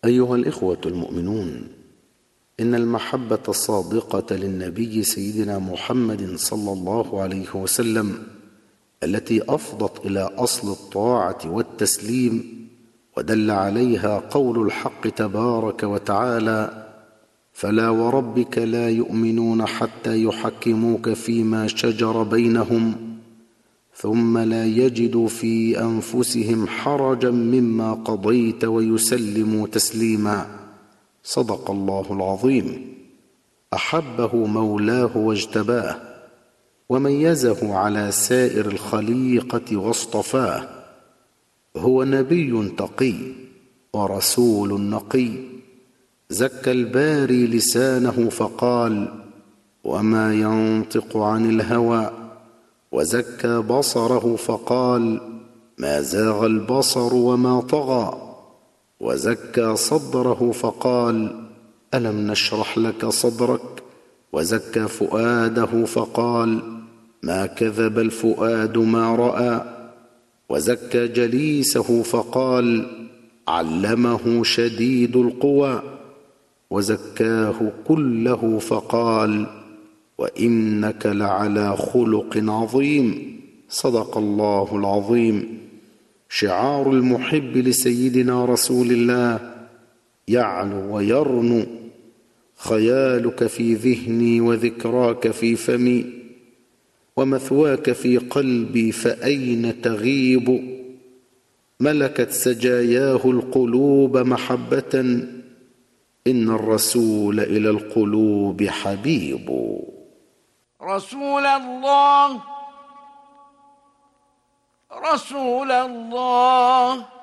أيها الإخوة المؤمنون، إن المحبة الصادقة للنبي سيدنا محمد صلى الله عليه وسلم التي أفضت إلى أصل الطاعة والتسليم ودل عليها قول الحق تبارك وتعالى: فلا وربك لا يؤمنون حتى يحكموك فيما شجر بينهم ثم لا يجدوا في أنفسهم حرجا مما قضيت ويسلموا تسليما. صدق الله العظيم. أحبه مولاه واجتباه وميزه على سائر الخليقة واصطفاه. هو نبي تقي ورسول نقي، زكى الباري لسانه فقال: وما ينطق عن الهوى. وزكى بصره فقال: ما زاغ البصر وما طغى. وزكى صدره فقال: ألم نشرح لك صدرك. وزكى فؤاده فقال: ما كذب الفؤاد ما رأى. وزكى جليسه فقال: علمه شديد القوى. وزكاه كله فقال: وإنك لعلى خلق عظيم. صدق الله العظيم. شعار المحب لسيدنا رسول الله يعلو ويرنو: خيالك في ذهني وذكراك في فمي ومثواك في قلبي فأين تغيب. ملكت سجاياه القلوب محبة، إن الرسول إلى القلوب حبيب. رسول الله رسول الله